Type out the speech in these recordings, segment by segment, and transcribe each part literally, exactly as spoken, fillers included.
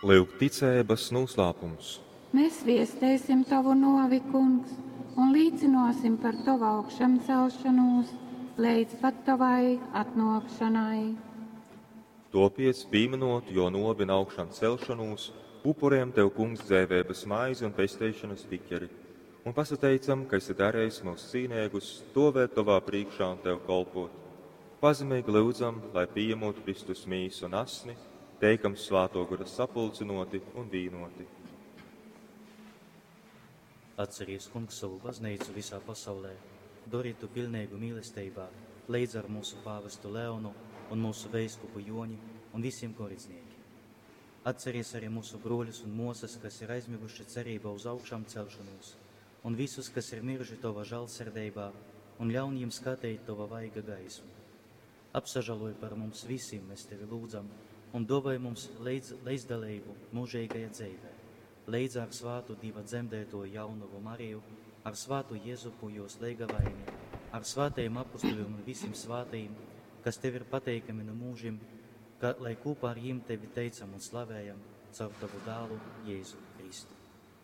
Lūk, ticības noslēpums. Mēs viestēsim tavu novi, kungs, un līdzinosim par tavu augšām celšanos, līdz pat tavai atnākšanai. Topies pieminot, jo nobi augšām celšanos, upuriem tev, kungs, dzēvības maizi un pestīšanas tikeri. Un pasateicam, ka esi darējis mūsu cīnēgus, stāvēt tavā priekšā un tev kolpot. Pazemīgi lūdzam, lai pieņemot Kristus mīsu un asni, teikam svāto gara sapulcinoti un vīnoti. Atceries, kungs, savu baznīcu visā pasaulē, dari tu pilnīgu mīlestībā, līdz ar mūsu pāvestu Leonu un mūsu veiskupu Joni un visiem korisnieki. Atceries arī mūsu broļus un mosas, kas ir aizmiguši cerībā uz augšām celšanos, un visus, kas ir miruši tava žēlsirdībā, un ļaun jiem skatīt tava vaiga gaismu. Apsažaloji par mums visiem, mēs tevi lūdzam, un dāvāj mums līdz, līdzdalību mūžīgajā dzīvē, līdz ar svātu Dieva dzemdēto jaunavu Mariju, ar svātu Jēzupu jūs līgavaini, ar svātajiem apustuļiem un visiem svātajiem, kas tev ir pateikami no mūžiem, ka, lai kopā ar jiem tevi teicam un slavējam caur tavu dālu Jēzu Kristu.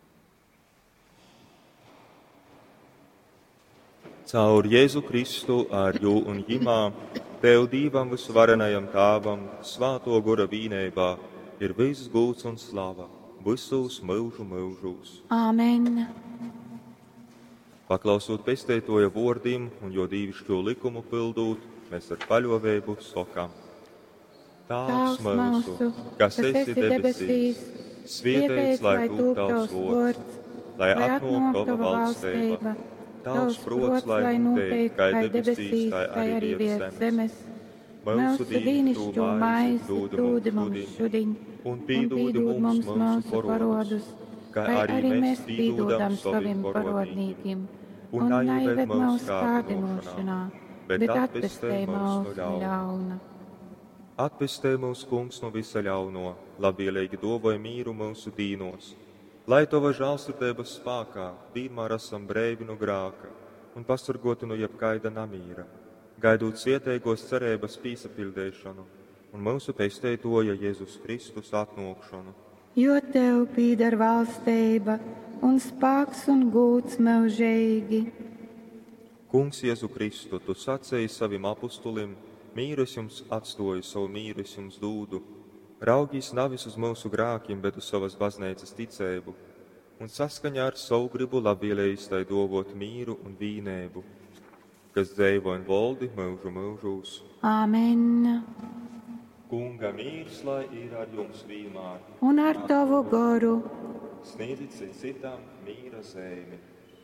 Caur Jēzu Kristu ar jū un jimā, tev Dīvam visvarenajam tāvam, svāto gora vīnībā, ir viss gūts un slava, visus mūžu mūžus. Āmen. Paklausot pestētoja vārdiem un jo dīvišķo likumu pildūt, mēs ar paļovēbu sakām. Tēvs mūsu, kas esi debesīs, svētīts lai tūp tavs vārds, lai atnāk tava valstība. Tavs prots, lai notiek, kā debesīs, tā arī virs zemes. Mūsu dīnišķo maizi dod mums šodien, un pīdod mums mūsu parodus, kā arī mēs pīdodam saviem parodnīkiem. Un neieved mūsu kārdinošanā, bet atpestē mūsu no ļauna. Atpestē mūsu, kungs, no visa ļauno, labvēlīgi dāvāj mīru mūsu dīnos. Lai tava žēlsirdības spēkā vienmēr esam brīvi no grēka un pasargoti no jebkaida namīra, gaidot svētīgos cerības piesapildīšanu un mūsu pestētoja Jēzus Kristus atnākšanu. Jo tev pieder valstība un spēks un gods mūžīgi. Kungs Jēzu Kristu, tu sacēji saviem apustulim, mīrus jums atstāju, savu mīrus jums dūdu. Raugīs nevis uz mūsu grēkiem, bet uz savas baznīcas ticību, un saskaņā ar savu gribu labvēlējis tai dāvāt mīru un vīnību, kas dzīvo un valdi mūžu mūžos. Āmen. Kunga mīrs, lai ir ar jums vienmēr. Un ar tavu garu. Sniedzit citam mīra zēmi.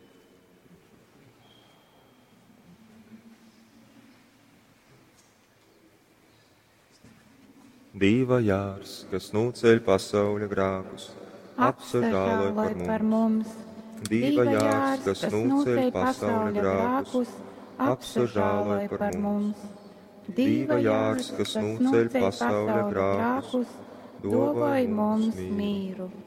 Dīva jārs, kas nūceļ pasauļa grākus, apsažāloj par mums. par mums. Dīva jārs, kas nūceļ pasauļa grākus, apsažāloj par mums. Dīva jārs, kas nūceļ pasauļa grākus, dāvāj mums mīru.